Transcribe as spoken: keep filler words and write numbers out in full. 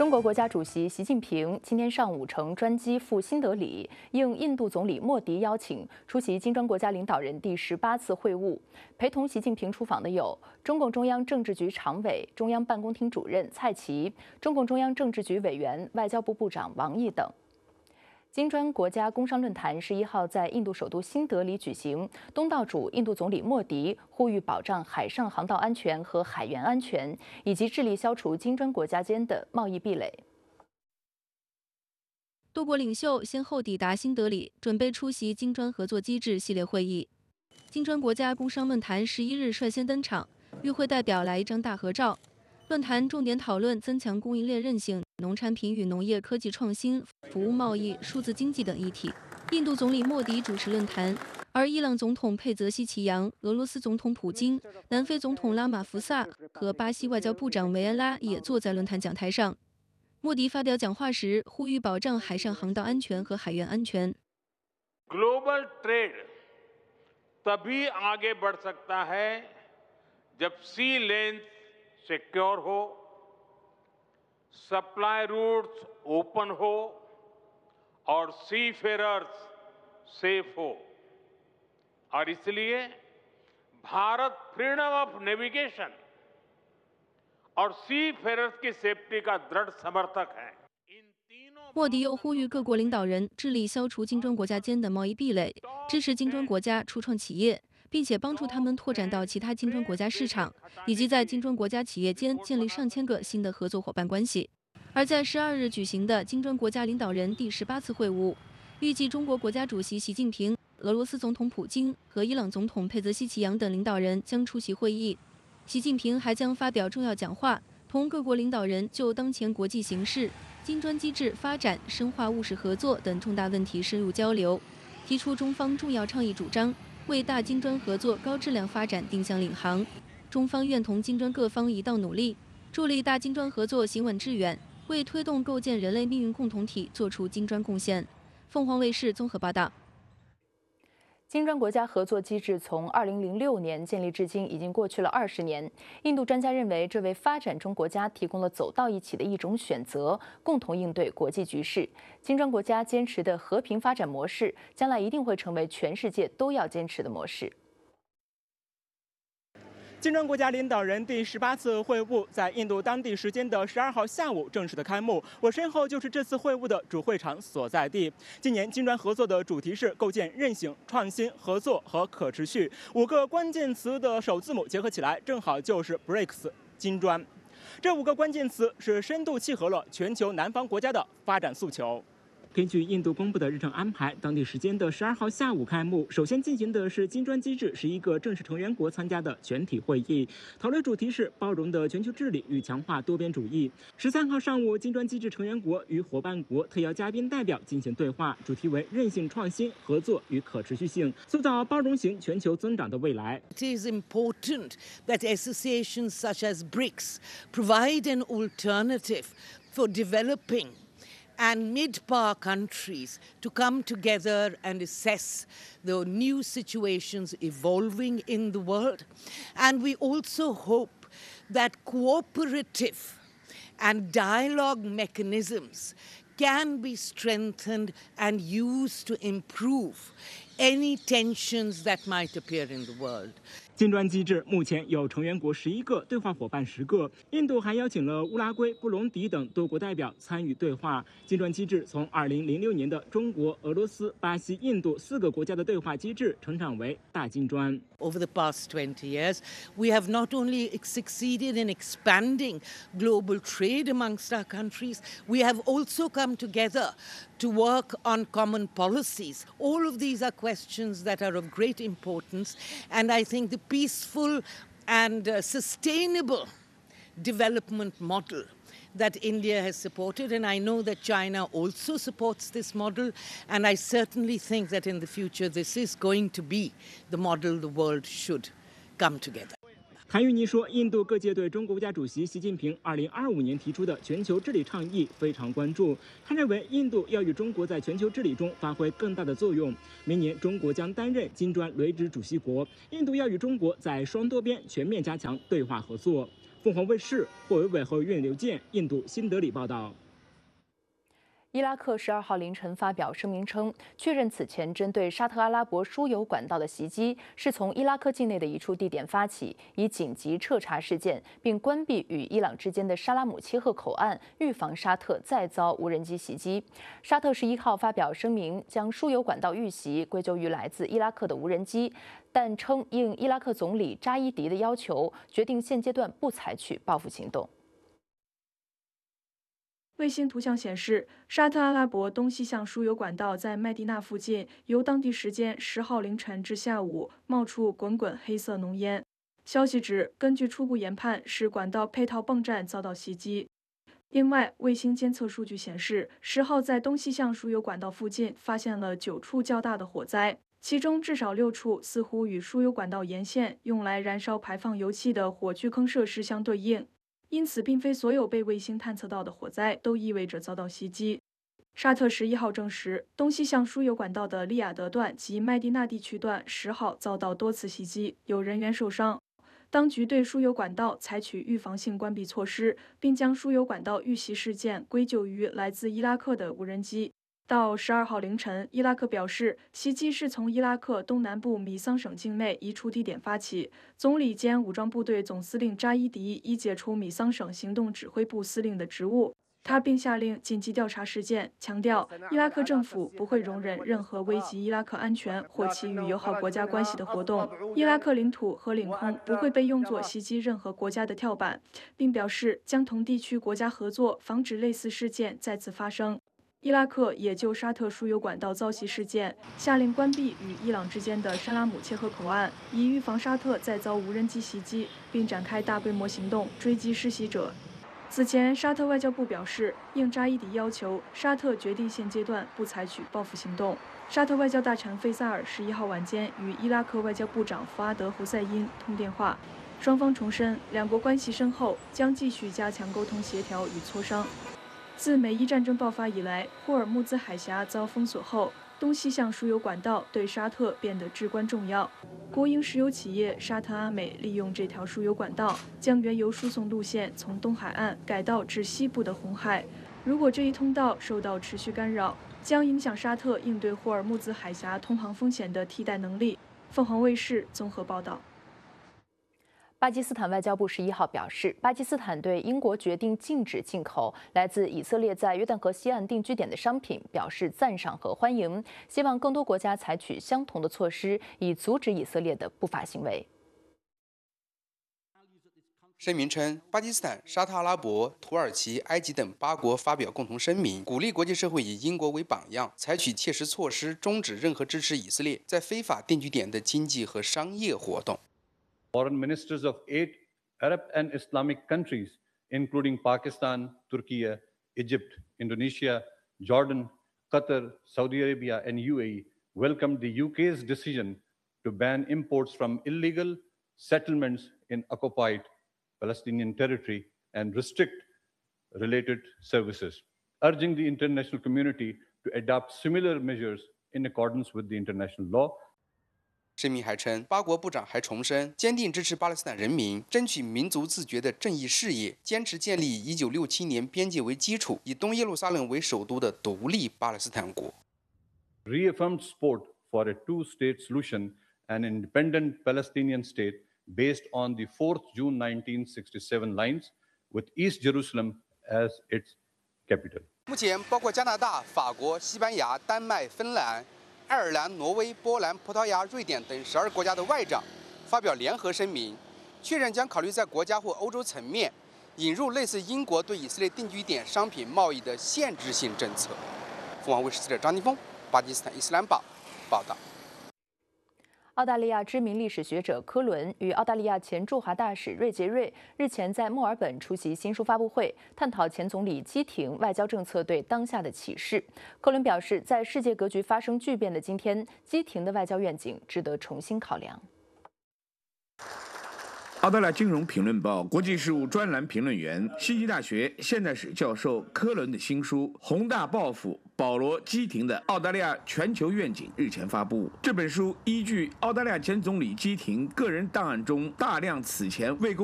中国国家主席习近平今天上午乘专机赴新德里，应印度总理莫迪邀请，出席金砖国家领导人第十八次会晤。陪同习近平出访的有中共中央政治局常委、中央办公厅主任蔡奇、中共中央政治局委员、外交部部长王毅等。金砖国家工商论坛十一号在印度首都新德里举行，东道主印度总理莫迪呼吁保障海上航道安全和海员安全，以及致力消除金砖国家间的贸易壁垒。 多国领袖先后抵达新德里，准备出席金砖合作机制系列会议。金砖国家工商论坛十一日率先登场，与会代表来一张大合照。论坛重点讨论增强供应链韧性、农产品与农业科技创新、服务贸易、数字经济等议题。印度总理莫迪主持论坛，而伊朗总统佩泽西奇扬、俄罗斯总统普京、南非总统拉马福萨和巴西外交部长维埃拉也坐在论坛讲台上。莫迪发表讲话时，呼吁保障海上航道安全和海员安全。 Global trade तभी आगे बढ़ सकता है जब sea lanes सिक्योर हो, सप्लाई रूट्स ओपन हो और सीफेरर्स सेफ हो। और इसलिए भारत फ्रीडम ऑफ नेविगेशन और सीफेरर्स की सेफ्टी का दृढ़ समर्थक है। 莫迪又呼吁各国领导人致力消除金砖国家间的贸易壁垒，支持金砖国家初创企业，并且帮助他们拓展到其他金砖国家市场，以及在金砖国家企业间建立上千个新的合作伙伴关系。而在十二日举行的金砖国家领导人第十八次会晤，预计中国国家主席习近平、俄罗斯总统普京和伊朗总统佩泽西奇扬等领导人将出席会议。习近平还将发表重要讲话，同各国领导人就当前国际形势、金砖机制发展、深化务实合作等重大问题深入交流，提出中方重要倡议主张，为大金砖合作高质量发展定向领航。中方愿同金砖各方一道努力，助力大金砖合作行稳致远，为推动构建人类命运共同体做出金砖贡献。凤凰卫视综合报道。 金砖国家合作机制从二零零六年建立至今，已经过去了二十年。印度专家认为，这为发展中国家提供了走到一起的一种选择，共同应对国际局势。金砖国家坚持的和平发展模式，将来一定会成为全世界都要坚持的模式。 金砖国家领导人第十八次会晤在印度当地时间的十二号下午正式的开幕。我身后就是这次会晤的主会场所在地。今年金砖合作的主题是构建韧性、创新、合作和可持续。五个关键词的首字母结合起来，正好就是 B R I C S 金砖。这五个关键词是深度契合了全球南方国家的发展诉求。根据印度公布的日程安排，当地时间的十二号下午开幕。首先进行的是金砖机制十一个正式成员国参加的全体会议，讨论主题是包容的全球治理与强化多边主义。十三号上午，金砖机制成员国与伙伴国特邀嘉宾代表进行对话，主题为韧性、创新、合作与可持续性，塑造包容型全球增长的未来。 It is important that associations such as B R I C S provide an alternative for developing and mid-power countries to come together and assess the new situations evolving in the world. And we also hope that cooperative and dialogue mechanisms can be strengthened and used to improve any tensions that might appear in the world. 金砖机制目前有成员国十一个，对话伙伴十个。印度还邀请了乌拉圭、布隆迪等多国代表参与对话。金砖机制从二零零六年的中国、俄罗斯、巴西、印度四个国家的对话机制成长为大金砖。 Over the past twenty years, we have not only succeeded in expanding global trade amongst our countries, we have also come together to work on common policies. All of these are questions that are of great importance, and I think the peaceful and uh, sustainable development model that India has supported, and I know that China also supports this model, and I certainly think that in the future this is going to be the model the world should come together. 谭玉妮说，印度各界对中国国家主席习近平二零二五年提出的全球治理倡议非常关注。他认为，印度要与中国在全球治理中发挥更大的作用。明年，中国将担任金砖轮值主席国，印度要与中国在双多边全面加强对话合作。 凤凰卫视霍维伟和岳柳健印度新德里报道。 伊拉克十二号凌晨发表声明称，确认此前针对沙特阿拉伯输油管道的袭击是从伊拉克境内的一处地点发起，以紧急彻查事件，并关闭与伊朗之间的沙拉姆切赫口岸，预防沙特再遭无人机袭击。沙特十一号发表声明，将输油管道遇袭归咎于来自伊拉克的无人机，但称应伊拉克总理扎伊迪的要求，决定现阶段不采取报复行动。 卫星图像显示，沙特阿拉伯东西向输油管道在麦地那附近，由当地时间十号凌晨至下午冒出滚滚黑色浓烟。消息指，根据初步研判，是管道配套泵站遭到袭击。另外，卫星监测数据显示，十号在东西向输油管道附近发现了九处较大的火灾，其中至少六处似乎与输油管道沿线用来燃烧排放油气的火炬坑设施相对应。因此，并非所有被卫星探测到的火灾都意味着遭到袭击。沙特十一号证实，东西向输油管道的利雅得段及麦地那地区段十号遭到多次袭击，有人员受伤。当局对输油管道采取预防性关闭措施，并将输油管道遇袭事件归咎于来自伊拉克的无人机。到十二号凌晨，伊拉克表示，袭击是从伊拉克东南部米桑省境内一处地点发起。总理兼武装部队总司令扎伊迪已解除米桑省行动指挥部司令的职务，他并下令紧急调查事件，强调伊拉克政府不会容忍任何危及伊拉克安全或其与友好国家关系的活动。伊拉克领土和领空不会被用作袭击任何国家的跳板，并表示将同地区国家合作，防止类似事件再次发生。伊拉克也就沙特输油管道遭袭事件，下令关闭与伊朗之间的沙拉姆切赫口岸，以预防沙特再遭无人机袭击，并展开大规模行动追击施袭者。此前，沙特外交部表示，应扎伊迪要求，沙特决定现阶段不采取报复行动。沙特外交大臣费萨尔十一号晚间与伊拉克外交部长福阿德·胡塞因通电话，双方重申两国关系深厚，将继续加强沟通协调与磋商。自美伊战争爆发以来，霍尔木兹海峡遭封锁后，东西向输油管道对沙特变得至关重要。国营石油企业沙特阿美利用这条输油管道，将原油输送路线从东海岸改道至西部的红海。如果这一通道受到持续干扰，将影响沙特应对霍尔木兹海峡通航风险的替代能力。凤凰卫视综合报道。 巴基斯坦外交部十一号表示，巴基斯坦对英国决定禁止进口来自以色列在约旦河西岸定居点的商品表示赞赏和欢迎，希望更多国家采取相同的措施，以阻止以色列的不法行为。 声明称，巴基斯坦、沙特阿拉伯、土耳其、埃及等八国发表共同声明，鼓励国际社会以英国为榜样，采取切实措施，终止任何支持以色列在非法定居点的经济和商业活动。 Foreign ministers of eight Arab and Islamic countries, including Pakistan, Turkey, Egypt, Indonesia, Jordan, Qatar, Saudi Arabia, and U A E, welcomed the U K's decision to ban imports from illegal settlements in occupied Palestinian territory and restrict related services, urging the international community to adopt similar measures in accordance with the international law. 声明还称，八国部长还重申坚定支持巴勒斯坦人民争取民族自决的正义事业，坚持建立以一九六七年边界为基础、以东耶路撒冷为首都的独立巴勒斯坦国。 Reaffirmed support for a two-state solution and an independent Palestinian state based on the fourth June nineteen sixty-seven lines, with East Jerusalem as its capital. 目前，包括加拿大、法国、西班牙、丹麦、芬兰、爱尔兰、挪威、波兰、葡萄牙、瑞典等十二国家的外长发表联合声明，确认将考虑在国家或欧洲层面引入类似英国对以色列定居点商品贸易的限制性政策。凤凰卫视记者张金峰，巴基斯坦伊斯兰堡报道。 澳大利亚知名历史学者科伦与澳大利亚前驻华大使瑞杰瑞日前在墨尔本出席新书发布会，探讨前总理基廷外交政策对当下的启示。科伦表示，在世界格局发生巨变的今天，基廷的外交愿景值得重新考量。 澳大利亚金融评论报国际事务专栏评论员、西西大学现代史教授科伦的新书《宏大抱负：保罗·基廷的澳大利亚全球愿景》日前发布。这本书依据澳大利亚前总理基廷个人档案中大量此前未公